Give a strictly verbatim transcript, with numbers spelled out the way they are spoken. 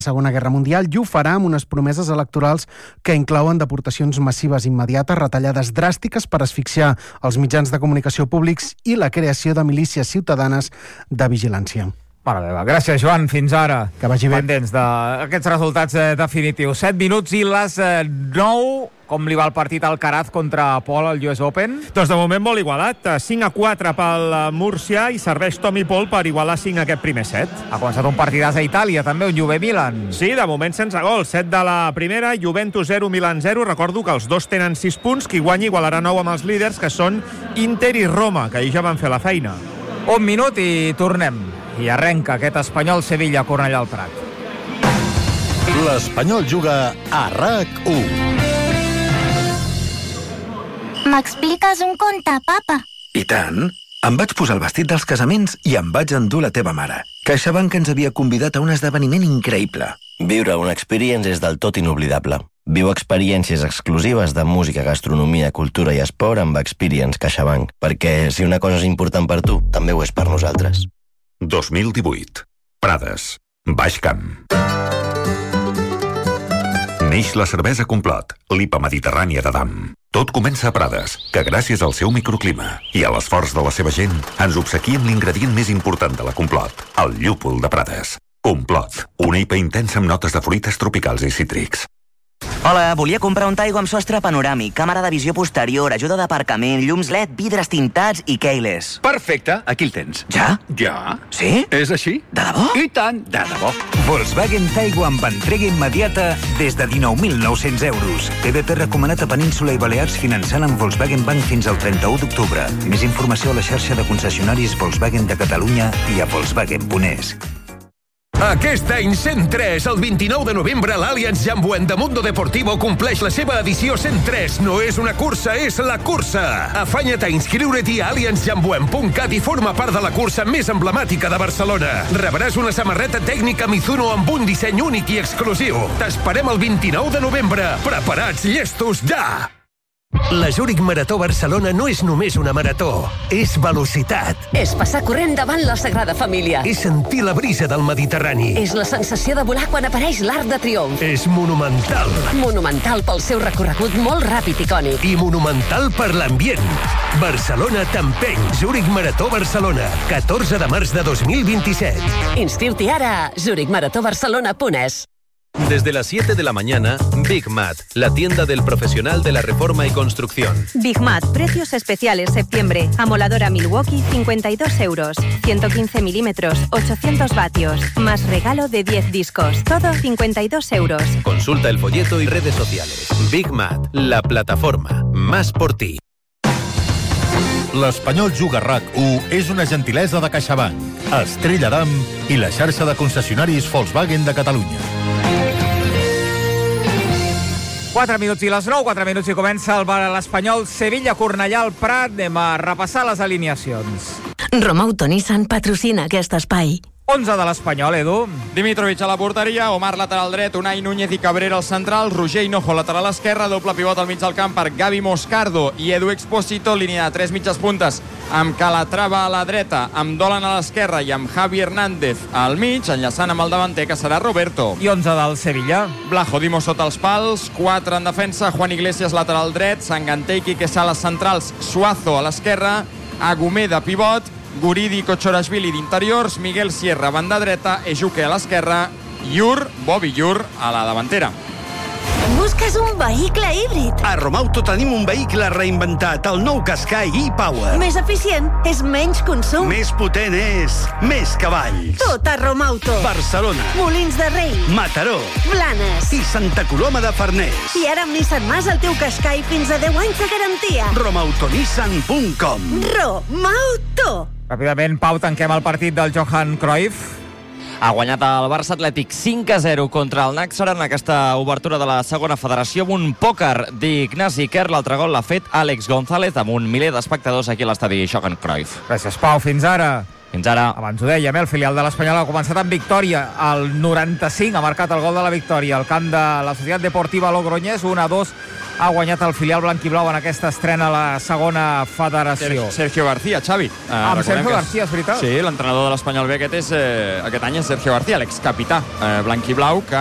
Segona Guerra Mundial i ho farà amb unes promeses electorals que inclouen deportacions massives immediates, retallades dràstiques per asfixiar els mitjans de comunicació públics i la creació de milícies ciutadanes de vigilància. Mare meva. Gràcies, Joan. Fins ara. Que vagi bé. Pendents d'aquests resultats eh, definitius. set minuts i les eh, nou. Com li va el partit al Alcaraz contra Paul al U S Open? Doncs de moment molt igualat. cinc a quatre pel Múrcia i serveix Tommy Paul per igualar cinc aquest primer set. Ha començat un partidàs a Itàlia, també, un Juve-Milan. Sí, de moment sense gol. set de la primera, Juventus zero, Milan zero. Recordo que els dos tenen sis punts. Qui guanyi igualarà nou amb els líders, que són Inter i Roma, que ahir ja van fer la feina. Un minut i tornem. I arrenca aquest Espanyol-Sevilla a Cornellà al Prat. L'Espanyol juga a RAC u. M'expliques un conte, papa? I tant. Em vaig posar el vestit dels casaments i em vaig endur la teva mare. CaixaBank ens havia convidat a un esdeveniment increïble. Viure una experience és del tot inoblidable. Viu experiències exclusives de música, gastronomia, cultura i esport amb Experience CaixaBank. Perquè si una cosa és important per tu, també ho és per nosaltres. dos mil divuit. Prades. Baix Camp. Neix la cervesa Complot, l'I P A mediterrània de Damm. Tot comença a Prades, que gràcies al seu microclima i a l'esforç de la seva gent ens obsequia amb l'ingredient més important de la Complot, el llúpol de Prades. Complot, una I P A intensa amb notes de fruites tropicals i cítrics. Hola, volia comprar un Taigo amb sostre panoràmic, càmera de visió posterior, ajuda d'aparcament, llums L E D, vidres tintats i keyless. Perfecte, aquí el tens. Ja? Ja. Sí? És així? De debò? I tant, de debò. Volkswagen Taigo amb entrega immediata des de dinou mil nou-cents euros. P V P recomanat a Península i Balears finançant amb Volkswagen Bank fins al trenta-u d'octubre. Més informació a la xarxa de concessionaris Volkswagen de Catalunya i a volkswagen punt es. Aquest any cent tres, el vint-i-nou de novembre, l'Allianz Jambuent de Mundo Deportivo compleix la seva edició cent tres. No és una cursa, és la cursa. Afanya't a inscriure't-hi a allianz jambuent punt cat i forma part de la cursa més emblemàtica de Barcelona. Rebràs una samarreta tècnica Mizuno amb un disseny únic i exclusiu. T'esperem el vint-i-nou de novembre. Preparats, llestos, ja! La Zurich Marató Barcelona no és només una marató, és velocitat. És passar corrent davant la Sagrada Família. És sentir la brisa del Mediterrani. És la sensació de volar quan apareix l'Arc de Triomf. És monumental. Monumental pel seu recorregut molt ràpid i icònic. I monumental per l'ambient. Barcelona t'empeny. Zurich Marató Barcelona, catorze de març de dos mil vint-i-set. Inscriu-t'hi ara a zurich marató barcelona punt es. Desde las siete de la mañana, Big Mat, la tienda del profesional de la reforma y construcción. Big Mat, precios especiales septiembre. Amoladora Milwaukee, cincuenta y dos euros. ciento quince milímetros, ochocientos vatios. Más regalo de diez discos. Todo cincuenta y dos euros. Consulta el folleto y redes sociales. Big Mat, la plataforma. Más por ti. L'Espanyol juga a RAC u és una gentilesa de CaixaBank, Estrella Damm i la xarxa de concessionaris Volkswagen de Catalunya. quatre minuts i les nou, quatre minuts i comença el bar a l'Espanyol Sevilla Cornellà al Prat. Anem a repassar les alineacions. Romauto Nissan patrocina aquest espai. onze de l'Espanyol, Edu. Dimitrovic a la porteria, Omar lateral dret, Unai Núñez i Cabrera al central, Roger Hinojo lateral esquerra, doble pivot al mig del camp per Gavi Moscardo i Edu Expósito, línia de tres mitges puntes amb Calatrava a la dreta, amb Dolan a l'esquerra i amb Javi Hernández al mig, enllaçant amb el davanter que serà Roberto. I onze del Sevilla. Blajo Dimo sota els pals, quatre en defensa, Juan Iglesias lateral dret, Sanganté i Quique Sales centrals, Suazo a l'esquerra, Agumé de pivot, Guridi i Kochorashvili d'interiors, Miguel Sierra banda dreta, Ejuke a l'esquerra, Llur, Bobby Llur a la davantera. Busques un vehicle híbrid? A Romauto tenim un vehicle reinventat, el nou Qashqai e-Power. Més eficient és menys consum. Més potent és més cavalls. Tot a Romauto. Barcelona. Molins de Rei. Mataró. Blanes. I Santa Coloma de Farners. I ara amb Nissan Mas el teu Qashqai fins a deu anys de garantia. romautonissan punt com. Romauto. Ràpidament, Pau, tanquem el partit del Johan Cruyff. Ha guanyat el Barça Atlètic cinc a zero contra el Nàxer en aquesta obertura de la segona federació amb un pòquer d'Ignasi Kerr. L'altre gol l'ha fet Àlex González amb un miler d'espectadors aquí a l'estadi Johan Cruyff. Gràcies, Pau. Fins ara. Fins ara. Abans ho dèiem, eh? El filial de l'Espanyol ha començat amb victòria. El noranta-cinc ha marcat el gol de la victòria. El camp de la Societat Deportiva Logroñés, un a dos, ha guanyat el filial blanquiblau en aquesta estrena a la segona federació. Sergio García, Xavi. Eh, amb Sergio García, és veritat? Sí, l'entrenador de l'Espanyol B aquest, és, eh, aquest any és Sergio García, l'excapità eh, blanquiblau, que